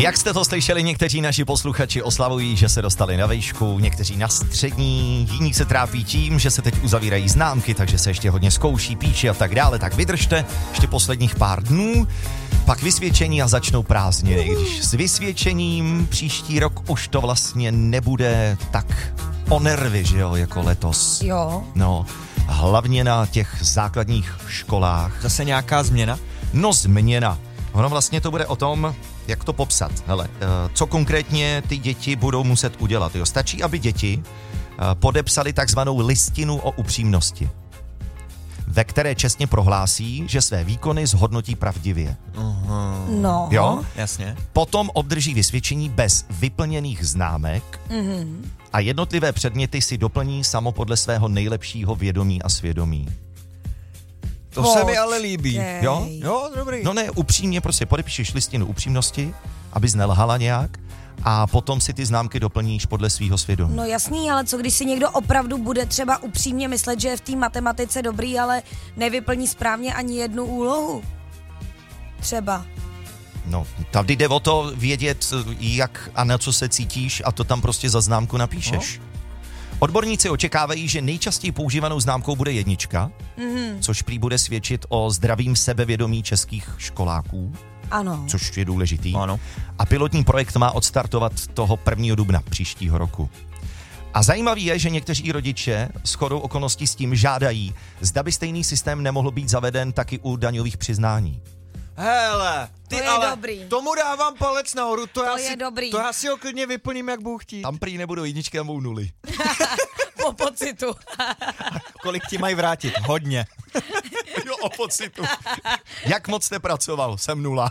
Jak jste to slyšeli, někteří naši posluchači oslavují, že se dostali na vejšku, někteří na střední, jiní se trápí tím, že se teď uzavírají známky, takže se ještě hodně zkouší, píše a tak dále, tak vydržte ještě posledních pár dnů, pak vysvědčení a začnou prázdniny. Když s vysvědčením příští rok už to vlastně nebude tak o nervy, že jo, jako letos. Jo. No, hlavně na těch základních školách. Zase nějaká změna? No, změna. Ono vlastně to bude o tom, jak to popsat. Hele, co konkrétně ty děti budou muset udělat. Jo? Stačí, aby děti podepsali takzvanou listinu o upřímnosti, ve které čestně prohlásí, že své výkony zhodnotí pravdivě. No. Jo? Jasně. Potom obdrží vysvědčení bez vyplněných známek a jednotlivé předměty si doplní samo podle svého nejlepšího vědomí a svědomí. To se mi ale líbí. Jo? Jo, dobrý. No ne, upřímně prostě podepíšeš listinu upřímnosti, abys nelhala nějak a potom si ty známky doplníš podle svýho svědomí. No jasný, ale co když si někdo opravdu bude třeba upřímně myslet, že je v té matematice dobrý, ale nevyplní správně ani jednu úlohu? Třeba. No, tady jde o to vědět, jak a na co se cítíš a to tam prostě za známku napíšeš. No. Odborníci očekávají, že nejčastěji používanou známkou bude 1, což prý bude svědčit o zdravým sebevědomí českých školáků. Ano. Což je důležitý. Ano. A pilotní projekt má odstartovat toho 1. dubna příštího roku. A zajímavý je, že někteří rodiče shodou okolností s tím žádají, zda by stejný systém nemohl být zaveden taky u daňových přiznání. Hele, ty To je ale dobrý. tomu dávám palec nahoru, to je dobrý. To já si ho klidně vyplním, jak budu chtít. Tam prý nebudou 1 a budou 0. Po pocitu. Kolik ti mají vrátit? Hodně. Jo, o pocitu. Jak moc jste pracoval? Jsem 0.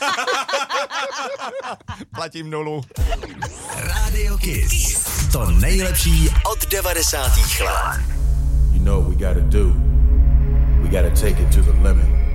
Platím 0. Radio Kiss. To nejlepší od 90. let. You know what we gotta do. We gotta take it to the limit.